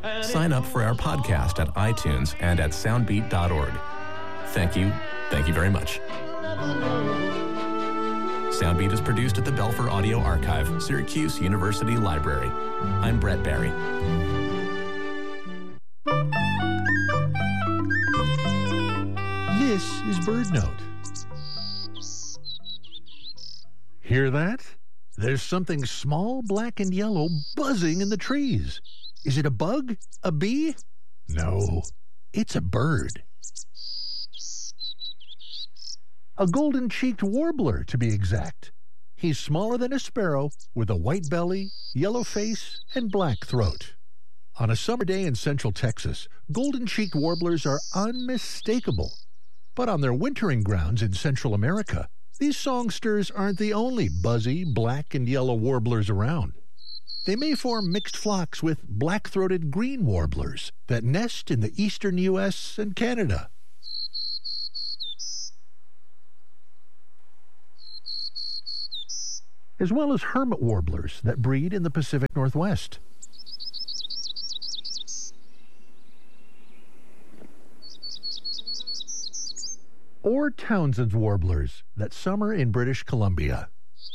Sign up for our podcast at iTunes and at soundbeat.org. Thank you. Thank you very much. Soundbeat is produced at the Belfer Audio Archive, Syracuse University Library. I'm Brett Barry. This is BirdNote. Hear that? There's something small, black, and yellow buzzing in the trees. Is it a bug? A bee? No, it's a bird. A golden-cheeked warbler, to be exact. He's smaller than a sparrow, with a white belly, yellow face, and black throat. On a summer day in central Texas, golden-cheeked warblers are unmistakable. But on their wintering grounds in Central America, these songsters aren't the only buzzy, black and yellow warblers around. They may form mixed flocks with black-throated green warblers that nest in the eastern U.S. and Canada. As well as hermit warblers that breed in the Pacific Northwest. Or Townsend's warblers that summer in British Columbia.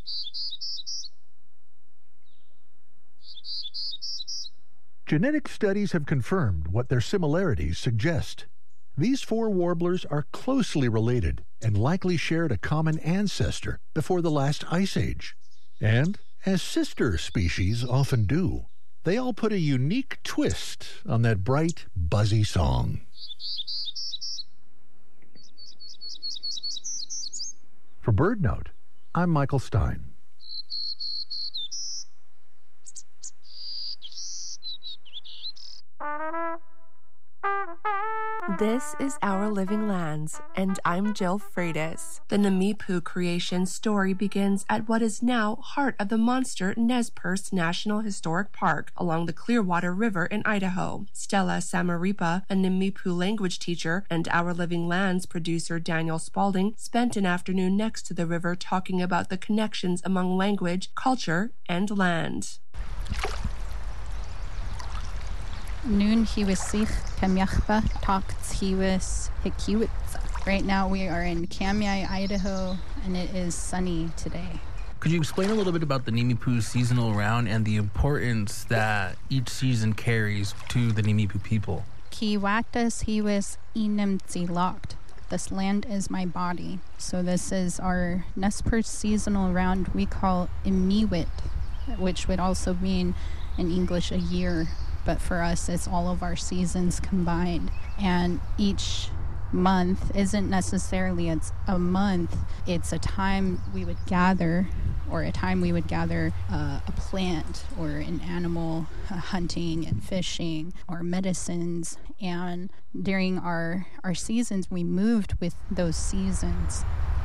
Genetic studies have confirmed what their similarities suggest. These four warblers are closely related and likely shared a common ancestor before the last ice age. And, as sister species often do, they all put a unique twist on that bright, buzzy song. For BirdNote, I'm Michael Stein. This is Our Living Lands, and I'm Jill Freitas. The Namipu creation story begins at what is now heart of the monster Nez Perce National Historic Park along the Clearwater River in Idaho. Stella Samaripa, a Namipu language teacher, and Our Living Lands producer Daniel Spalding spent an afternoon next to the river talking about the connections among language, culture, and land. Noon hiwasich kamyachba talks hiwas hikiwitza. Right now we are in Kamiah, Idaho, and it is sunny today. Could you explain a little bit about the Nimipu seasonal round and the importance that each season carries to the Nimipu people? Kiwatas hiwas inemtzi locked. This land is my body. So this is our Nez Perce seasonal round we call imiwit, which would also mean in English a year. But for us, it's all of our seasons combined. And each month isn't necessarily a month. It's a time we would gather, or a time we would gather a plant or an animal, hunting and fishing, or medicines. And during our seasons, we moved with those seasons.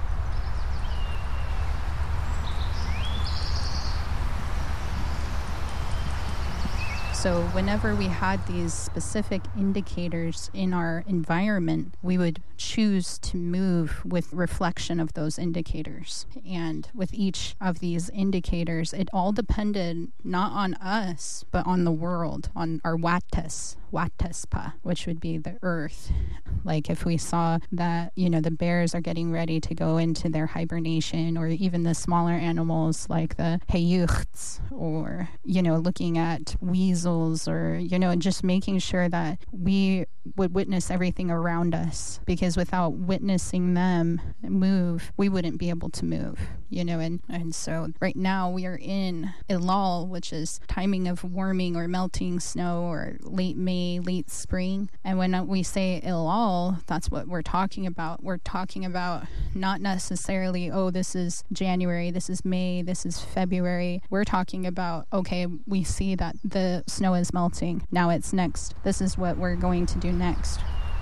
So whenever we had these specific indicators in our environment, we would choose to move with reflection of those indicators. And with each of these indicators, it all depended not on us, but on the world, on our Watespa, which would be the earth. Like if we saw that, the bears are getting ready to go into their hibernation, or even the smaller animals like the heyuchts, or, looking at weasels, or, just making sure that we would witness everything around us, because without witnessing them move, we wouldn't be able to move, and so right now we are in Ilal, which is timing of warming or melting snow, or late May, late spring. And when we say Ilal, that's what we're talking about. We're talking about not necessarily, this is January, this is May, this is February. We're talking about, okay, we see that the snow is melting. Now it's next. This is what we're going to do next.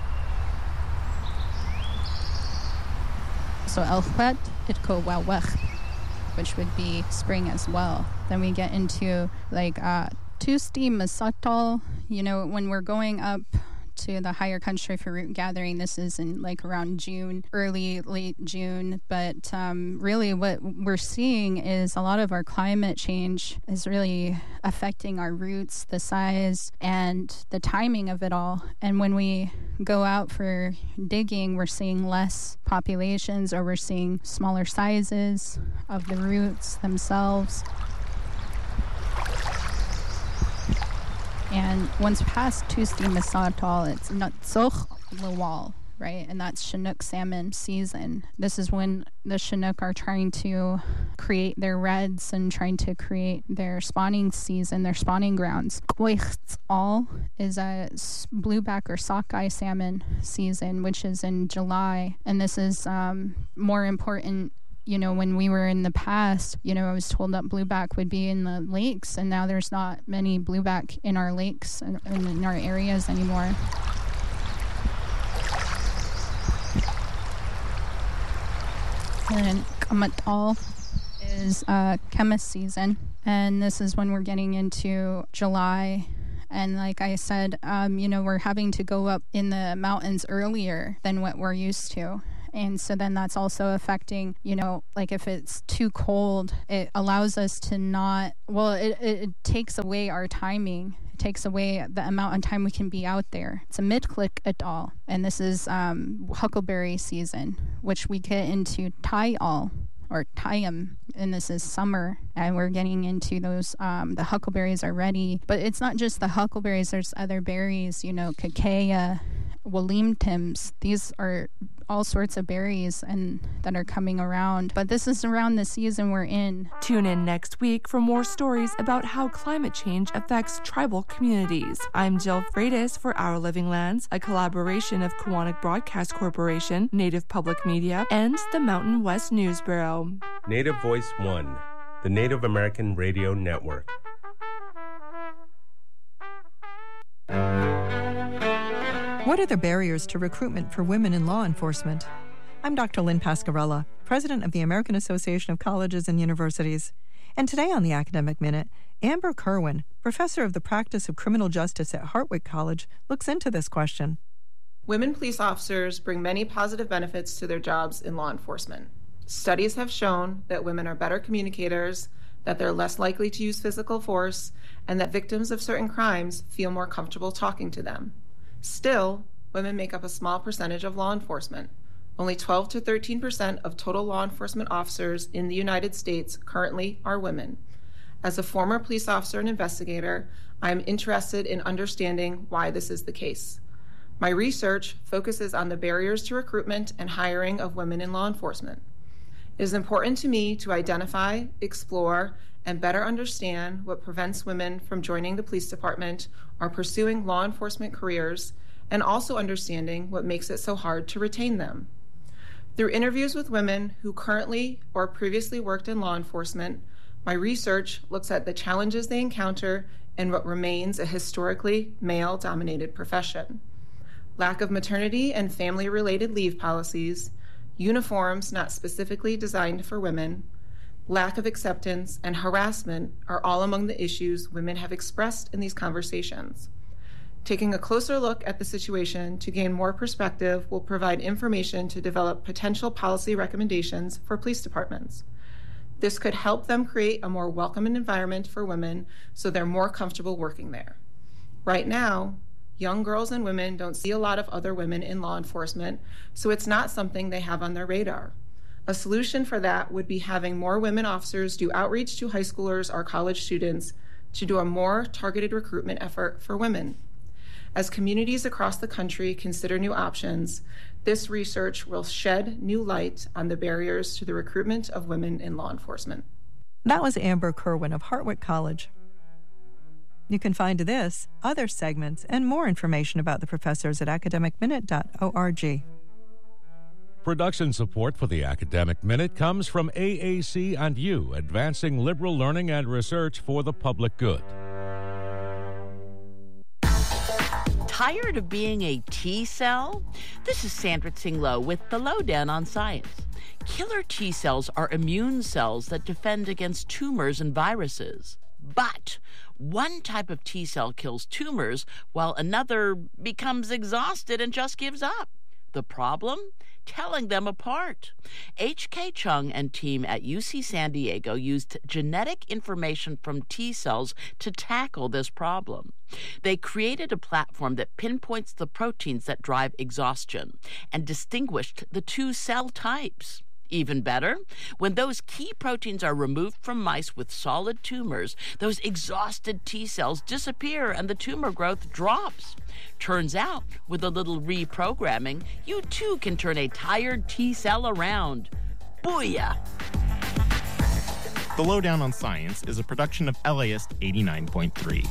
So Elchwet Itko Wawech, which would be spring as well. Then we get into Tusti Masatal, when we're going up to the higher country for root gathering. This is in like around June, late June. But really what we're seeing is a lot of our climate change is really affecting our roots, the size, and the timing of it all. And when we go out for digging, we're seeing less populations, or we're seeing smaller sizes of the roots themselves. And once past Tuesday Misatol, it's Natsoch Lawal, right? And that's Chinook salmon season. This is when the Chinook are trying to create their reds and trying to create their spawning season, their spawning grounds. All is a blueback or sockeye salmon season, which is in July. And this is more important. You know, when we were in the past, you know, I was told that blueback would be in the lakes, and now there's not many blueback in our lakes and in our areas anymore. And then Kamatal is Kemis season, and this is when we're getting into July. And like I said, you know, we're having to go up in the mountains earlier than what we're used to. And so then that's also affecting, you know, like if it's too cold, it allows us to not, well, it takes away our timing. It takes away the amount of time we can be out there. It's a midklik at all. And this is huckleberry season, which we get into Tayal or Tayam, and this is summer, and we're getting into those, the huckleberries are ready. But it's not just the huckleberries, there's other berries, you know, cacao, Walimtims. These are all sorts of berries and that are coming around. But this is around the season we're in. Tune in next week for more stories about how climate change affects tribal communities. I'm Jill Freitas for Our Living Lands, a collaboration of Kawanak Broadcast Corporation, Native Public Media, and the Mountain West News Bureau. Native Voice One, the Native American Radio Network. What are the barriers to recruitment for women in law enforcement? I'm Dr. Lynn Pascarella, president of the American Association of Colleges and Universities. And today on the Academic Minute, Amber Kerwin, professor of the practice of criminal justice at Hartwick College, looks into this question. Women police officers bring many positive benefits to their jobs in law enforcement. Studies have shown that women are better communicators, that they're less likely to use physical force, and that victims of certain crimes feel more comfortable talking to them. Still, women make up a small percentage of law enforcement. Only 12 to 13% of total law enforcement officers in the United States currently are women. As a former police officer and investigator, I am interested in understanding why this is the case. My research focuses on the barriers to recruitment and hiring of women in law enforcement. It is important to me to identify, explore, and better understand what prevents women from joining the police department or pursuing law enforcement careers, and also understanding what makes it so hard to retain them. Through interviews with women who currently or previously worked in law enforcement, my research looks at the challenges they encounter in what remains a historically male-dominated profession. Lack of maternity and family-related leave policies, uniforms not specifically designed for women, lack of acceptance, and harassment are all among the issues women have expressed in these conversations. Taking a closer look at the situation to gain more perspective will provide information to develop potential policy recommendations for police departments. This could help them create a more welcoming environment for women so they're more comfortable working there. Right now, young girls and women don't see a lot of other women in law enforcement, so it's not something they have on their radar. A solution for that would be having more women officers do outreach to high schoolers or college students to do a more targeted recruitment effort for women. As communities across the country consider new options, this research will shed new light on the barriers to the recruitment of women in law enforcement. That was Amber Kerwin of Hartwick College. You can find this, other segments, and more information about the professors at academicminute.org. Production support for the Academic Minute comes from AAC and U, advancing liberal learning and research for the public good. Tired of being a T cell? This is Sandra Tsinglow with the Lowdown on Science. Killer T cells are immune cells that defend against tumors and viruses. But one type of T cell kills tumors while another becomes exhausted and just gives up. The problem? Telling them apart. H.K. Chung and team at UC San Diego used genetic information from T cells to tackle this problem. They created a platform that pinpoints the proteins that drive exhaustion and distinguished the two cell types. Even better, when those key proteins are removed from mice with solid tumors, those exhausted T cells disappear and the tumor growth drops. Turns out, with a little reprogramming, you too can turn a tired T cell around. Booyah! The Lowdown on Science is a production of LAist 89.3.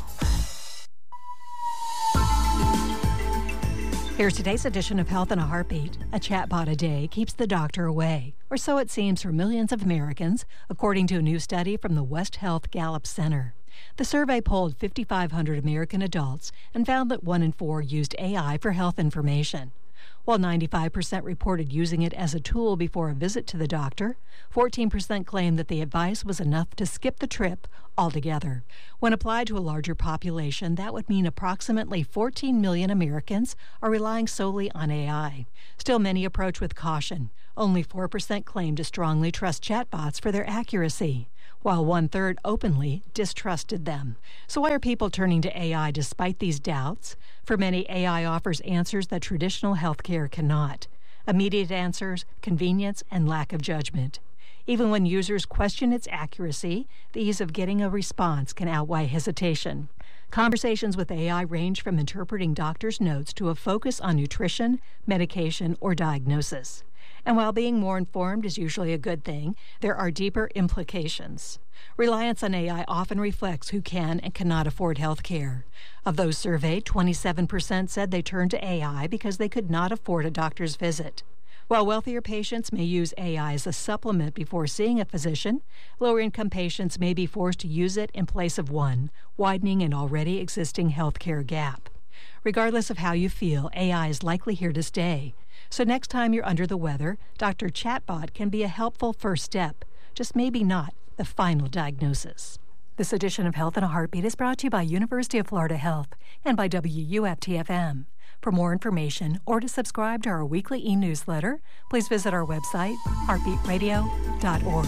Here's today's edition of Health in a Heartbeat. A chatbot a day keeps the doctor away, or so it seems for millions of Americans, according to a new study from the West Health Gallup Center. The survey polled 5,500 American adults and found that 1 in 4 used AI for health information. While 95% reported using it as a tool before a visit to the doctor, 14% claimed that the advice was enough to skip the trip altogether. When applied to a larger population, that would mean approximately 14 million Americans are relying solely on AI. Still, many approach with caution. Only 4% claim to strongly trust chatbots for their accuracy, while 1/3 openly distrusted them. So why are people turning to AI despite these doubts? For many, AI offers answers that traditional healthcare cannot. Immediate answers, convenience, and lack of judgment. Even when users question its accuracy, the ease of getting a response can outweigh hesitation. Conversations with AI range from interpreting doctors' notes to a focus on nutrition, medication, or diagnosis. And while being more informed is usually a good thing, there are deeper implications. Reliance on AI often reflects who can and cannot afford health care. Of those surveyed, 27% said they turned to AI because they could not afford a doctor's visit. While wealthier patients may use AI as a supplement before seeing a physician, lower-income patients may be forced to use it in place of one, widening an already existing healthcare gap. Regardless of how you feel, AI is likely here to stay. So next time you're under the weather, Dr. Chatbot can be a helpful first step, just maybe not the final diagnosis. This edition of Health in a Heartbeat is brought to you by University of Florida Health and by WUFT-FM. For more information or to subscribe to our weekly e-newsletter, please visit our website, heartbeatradio.org.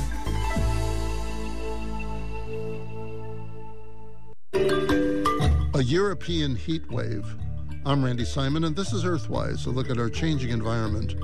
A European heat wave. I'm Randy Simon, and this is Earthwise, a look at our changing environment.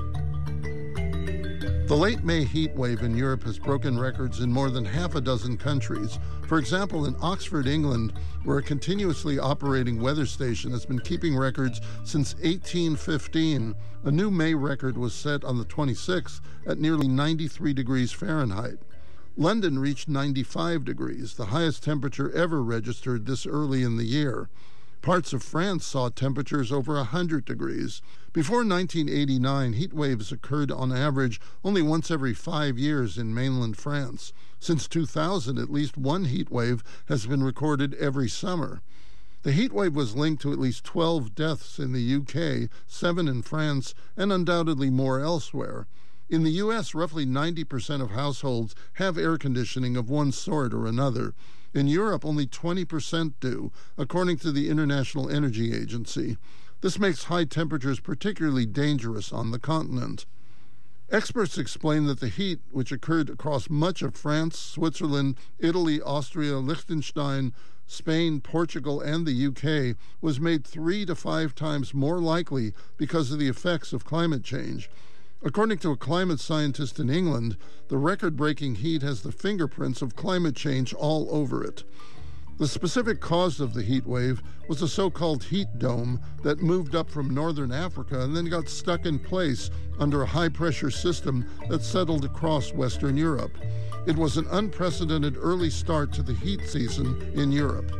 The late May heat wave in Europe has broken records in more than half a dozen countries. For example, in Oxford, England, where a continuously operating weather station has been keeping records since 1815, a new May record was set on the 26th at nearly 93 degrees Fahrenheit. London reached 95 degrees, the highest temperature ever registered this early in the year. Parts of France saw temperatures over 100 degrees. Before 1989, heat waves occurred on average only once every 5 years in mainland France. Since 2000, at least one heat wave has been recorded every summer. The heat wave was linked to at least 12 deaths in the UK, 7 in France, and undoubtedly more elsewhere. In the U.S., roughly 90% of households have air conditioning of one sort or another. In Europe, only 20% do, according to the International Energy Agency. This makes high temperatures particularly dangerous on the continent. Experts explain that the heat, which occurred across much of France, Switzerland, Italy, Austria, Liechtenstein, Spain, Portugal, and the UK, was made 3 to 5 times more likely because of the effects of climate change. According to a climate scientist in England, the record-breaking heat has the fingerprints of climate change all over it. The specific cause of the heat wave was a so-called heat dome that moved up from northern Africa and then got stuck in place under a high-pressure system that settled across Western Europe. It was an unprecedented early start to the heat season in Europe.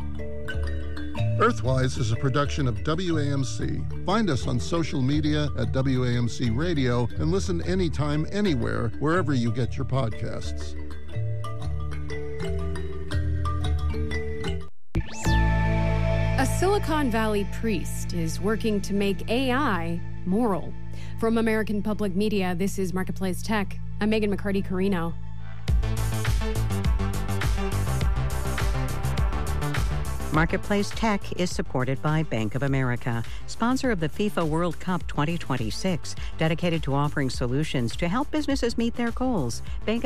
Earthwise is a production of WAMC. Find us on social media at WAMC Radio and listen anytime, anywhere, wherever you get your podcasts. A Silicon Valley priest is working to make AI moral. From American Public Media, this is Marketplace Tech. I'm Megan McCarty-Carino. Marketplace Tech is supported by Bank of America, sponsor of the FIFA World Cup 2026, dedicated to offering solutions to help businesses meet their goals.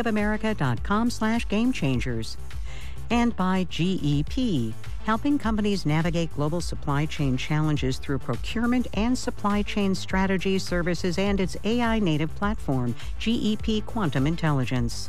bankofamerica.com/gamechangers. And by GEP, helping companies navigate global supply chain challenges through procurement and supply chain strategy services and its AI-native platform, GEP Quantum Intelligence.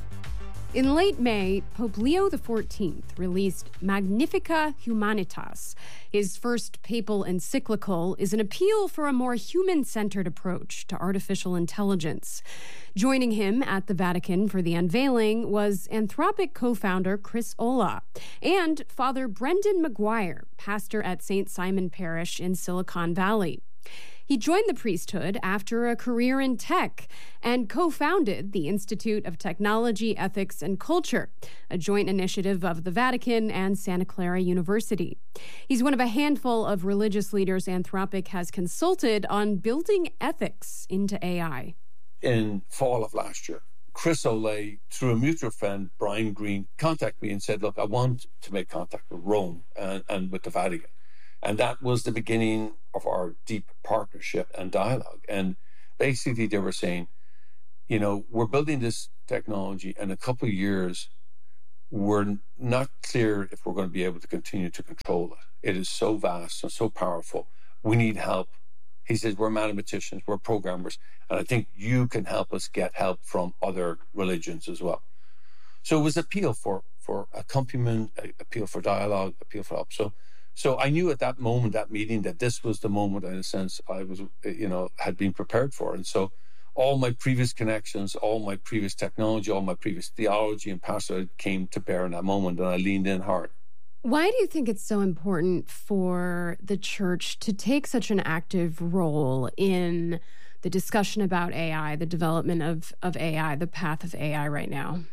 In late May, Pope Leo XIV released Magnificat Humanitas. His first papal encyclical is an appeal for a more human-centered approach to artificial intelligence. Joining him at the Vatican for the unveiling was Anthropic co-founder Chris Olah and Father Brendan McGuire, pastor at St. Simon Parish in Silicon Valley. He joined the priesthood after a career in tech and co-founded the Institute of Technology, Ethics, and Culture, a joint initiative of the Vatican and Santa Clara University. He's one of a handful of religious leaders Anthropic has consulted on building ethics into AI. In fall of last year, Chris Olah, through a mutual friend, Brian Green, contacted me and said, look, I want to make contact with Rome and with the Vatican. And that was the beginning of our deep partnership and dialogue. And basically they were saying, you know, we're building this technology in a couple of years. We're not clear if we're going to be able to continue to control it. It is so vast and so powerful. We need help. He says, we're mathematicians, we're programmers, and I think you can help us get help from other religions as well. So it was appeal for accompaniment, appeal for dialogue, appeal for help. So I knew at that moment, that meeting, that this was the moment, in a sense, I was, had been prepared for. And so all my previous connections, all my previous technology, all my previous theology and pastorate came to bear in that moment, and I leaned in hard. Why do you think it's so important for the church to take such an active role in the discussion about AI, the development of AI, the path of AI right now?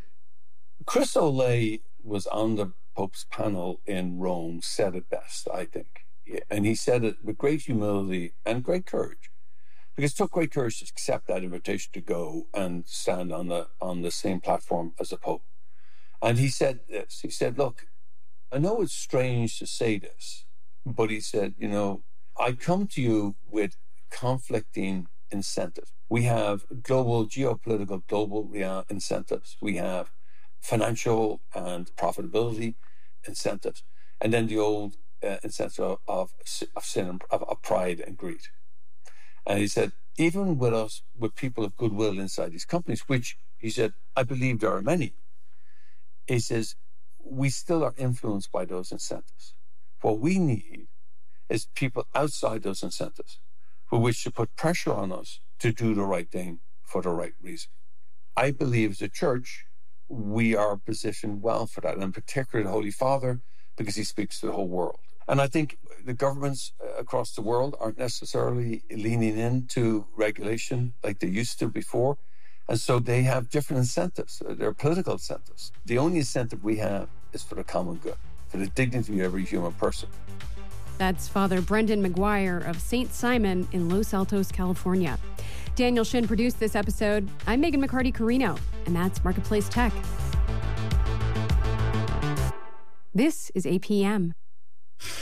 Chris Olah was on the Pope's panel in Rome, said it best, I think. And he said it with great humility and great courage, because it took great courage to accept that invitation to go and stand on the same platform as the Pope. And he said this, he said, look, I know it's strange to say this, but he said, I come to you with conflicting incentives. We have geopolitical global incentives. We have financial and profitability incentives, and then the old incentive of sin, of pride and greed. And he said, even with us, with people of goodwill inside these companies, which he said, I believe there are many, he says, we still are influenced by those incentives. What we need is people outside those incentives who wish to put pressure on us to do the right thing for the right reason. I believe as a church, we are positioned well for that, and particularly the Holy Father, because he speaks to the whole world. And I think the governments across the world aren't necessarily leaning into regulation like they used to before. And so they have different incentives. They're political incentives. The only incentive we have is for the common good, for the dignity of every human person. That's Father Brendan McGuire of St. Simon in Los Altos, California. Daniel Shin produced this episode. I'm Megan McCarty-Carino, and that's Marketplace Tech. This is APM.